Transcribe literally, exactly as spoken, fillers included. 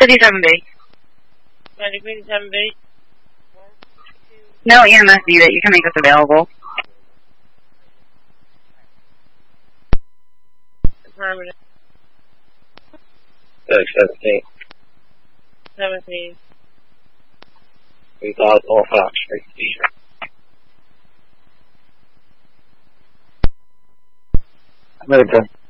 fifty-seven B. fifty-seven B. No E M S B that you can make us available. Affirmative. seventeen. seventeen. three thousand North Fox Street. America.